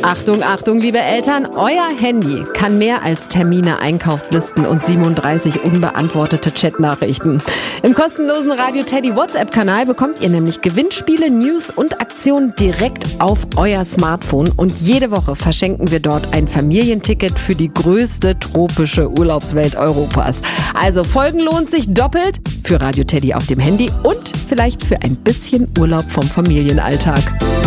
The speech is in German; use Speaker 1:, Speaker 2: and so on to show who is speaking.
Speaker 1: Achtung, Achtung, liebe Eltern, euer Handy kann mehr als Termine, Einkaufslisten und 37 unbeantwortete Chatnachrichten. Im kostenlosen Radio Teddy WhatsApp-Kanal bekommt ihr nämlich Gewinnspiele, News und Aktionen direkt auf euer Smartphone und jede Woche verschenken wir dort ein Familienticket für die größte tropische Urlaubswelt Europas. Also folgen lohnt sich doppelt für Radio Teddy auf dem Handy und vielleicht für ein bisschen Urlaub vom Familienalltag.